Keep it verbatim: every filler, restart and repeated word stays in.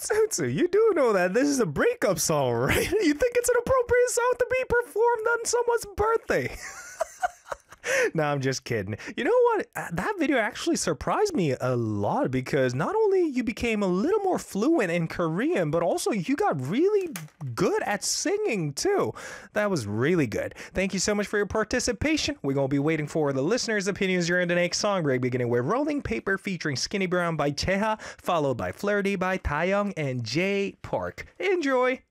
Sutsu, you do know that this is a breakup song, right? You think it's an appropriate song to be performed on someone's birthday? No, I'm just kidding. You know what? That video actually surprised me a lot because not only you became a little more fluent in Korean, but also you got really good at singing too. That was really good. Thank you so much for your participation. We're going to be waiting for the listeners' opinions during the next song break, beginning with Rolling Paper featuring Skinny Brown by Cheha, followed by Flirty by Taeyong and Jay Park. Enjoy!